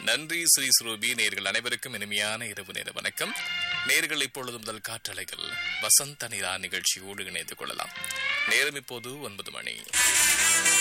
நன்றி ஸ்ரீ சுரூபி. நேர்கள் அனைவருக்கும் இனிமையான இரவு நேர வணக்கம். நேர்கள் இப்பொழுது முதல் காற்றலைகள் வசந்த நிலா நிகழ்ச்சியோடு இணைந்து கொள்ளலாம். நேரம் இப்போது 9 மணி.